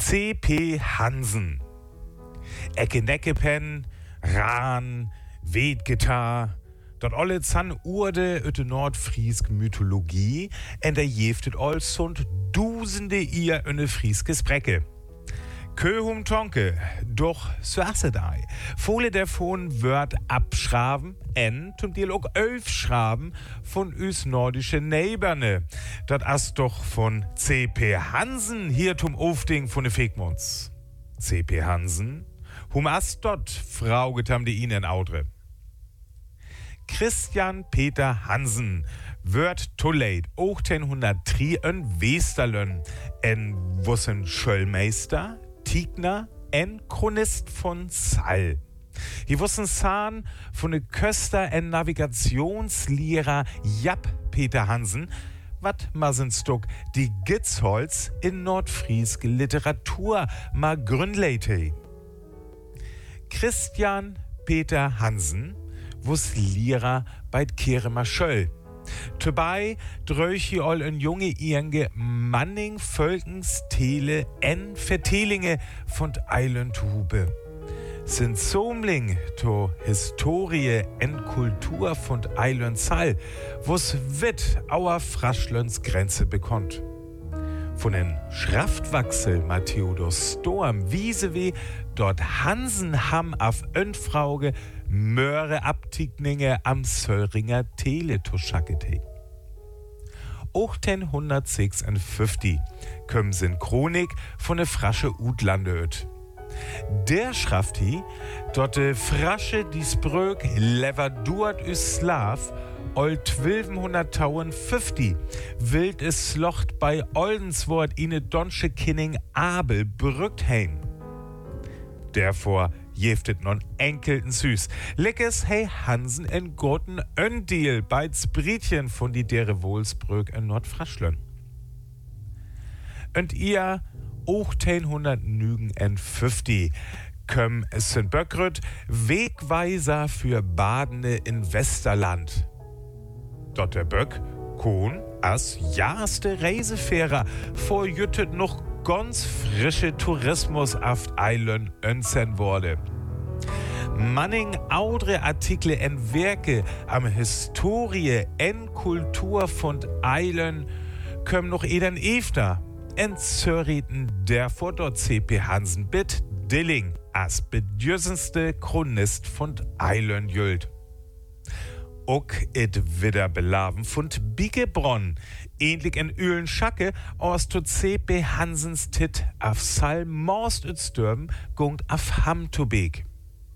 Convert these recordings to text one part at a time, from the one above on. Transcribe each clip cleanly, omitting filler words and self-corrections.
C.P. Hansen. Ecke Neckepen, Rahn, Weetgitar, dort alle zan Urde öte Nordfriesk Mythologie en der jeftet als und dusende ihr öne Frieskes Brecke. Köhum Tonke, doch Suassedei. Fole der von Wörd abschraben, zum Deal auch 11 schraben von üs nordische Neighberne. Dat as doch von C.P. Hansen hier zum Aufding von de Fegmunds. C.P. Hansen, hum as dort Frau getam de ihnen Audre. Christian Peter Hansen wird toleit 1803 en Westerlön en wussen Schöllmeister, Tigner en Chronist von Sall. Hier wussen Zahn von ne Köster en Navigationslehrer Jap Peter Hansen, wat Masenstock die Gitzholz in nordfrieske Literatur ma gründleite. Christian Peter Hansen wuss Lehrer bei Keremer Schöll. Dabei dröchi all en junge Irnge Manning Völkens Tele en Vertelinge von Eilendhube. Sind Somling to Historie en Kultur von Eilensall, wo's wit auer Fraschlöns Grenze bekonnt. Von den Schraftwachsel Matthäus Storm Wiesewe dort Hansen ham auf Önfrauge Möhre Abtigninge am Söllringer Teletuschackete. 1856 kömm sin Chronik von ne Frasche Utlandeöt. Der schraft hi, dort de Frasche dies Bröck leverdurt üs Slav ol 1250 wild es Locht bei Oldenswort ine donsche Kinning Abel brückt hein. Dervor jeftet non enkelten süß. Leckes hey Hansen en Goten Öndiel bei Sprietjen von die dere Wohlsbrück in Nordfraschlön. Und ihr 1850 kömm St. Böckrüt Wegweiser für Badende in Westerland. Dort der Böck Kohn as jahrste Reisefährer vorjüttet noch ganz frische Tourismus auf Eilen önsen wurde. Manning audre Artikel en Werke am Historie en Kultur von Eilen kömm noch eden efter en Zörriten der vor dort C.P. Hansen bit Dilling as bedürsenste Chronist von Eilen jült. Ook it wieder belaven von Biegebronn, ähnlich in Öhlenschacke, aus to C.P. Hansens Tit auf Sall Morst üt Stürben gungt auf Hamtubek.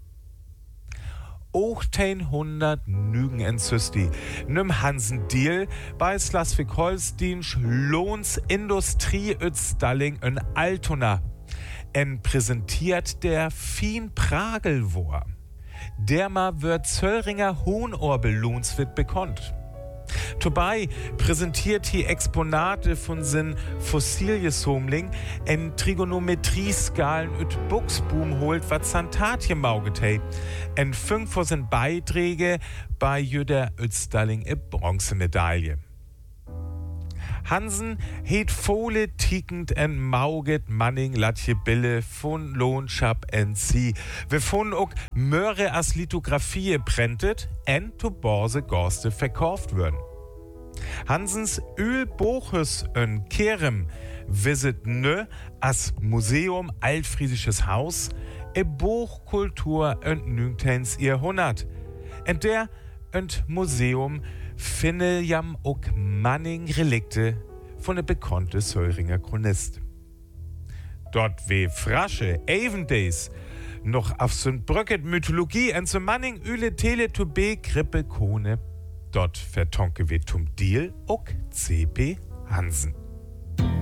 1800 Nügen en Süsti, nimm Hansen Deal bei Schleswig-Holstein Lohns Industrie üt Stalling in Altona. En präsentiert der Fien Pragelwor. Derma wird Zöllringer Hohenorbel Lohnswit bekannt. Dabei präsentiert hier Exponate von sin Fossiliesomling en Trigonometrieskalen üt Buchsboom holt wat Santatje maugetei. En 5 von sin Beiträge bei Jüder Ötstalling e Bronzemedaille. Hansen het Fole tickend en Mauget Manning Latje Bille von Lohnschap en Sie. Wir von ook Möhre as Lithografie prentet en to Borse Gorste verkauft würden. Hansens Ölboches en Kerem visit nö as Museum Altfriesisches Haus e Buchkultur en 19. Jahrhundert. En der und Museum finde jam ook Manning Relikte von der bekannte Söllringer Chronist. Dort we Frasche Evendays noch auf St. Bröcket Mythologie en so Manning Üle Tele to B Krippe Kone. Dort vertonke we tum Deal ook C.P. Hansen.